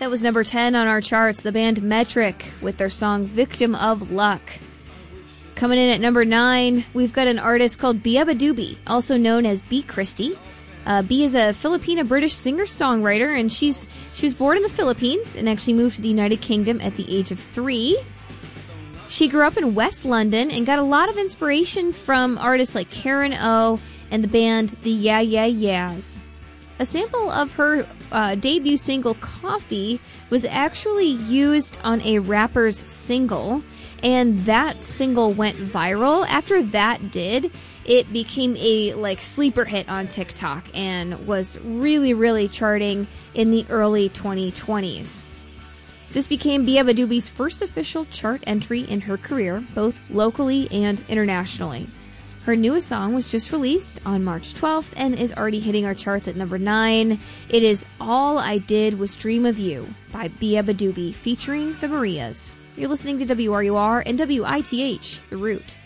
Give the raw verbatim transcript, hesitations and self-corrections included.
That was number ten on our charts, the band Metric with their song Victim of Luck. Coming in at number nine, we've got an artist called Bieba Dubi, also known as B. Christie. Uh, B is a Filipina-British singer-songwriter, and she's she was born in the Philippines and actually moved to the United Kingdom at the age of three. She grew up in West London and got a lot of inspiration from artists like Karen O and the band The Yeah Yeah Yeahs. A sample of her uh, debut single, Coffee, was actually used on a rapper's single, and that single went viral. After that did, it became a like sleeper hit on TikTok and was really, really charting in the early twenty twenties. This became Bieba Dubi's first official chart entry in her career, both locally and internationally. Her newest song was just released on March twelfth and is already hitting our charts at number nine. It is All I Did Was Dream of You by Bieba Dubi featuring the Marias. You're listening to W R U R and W I T H, The Root.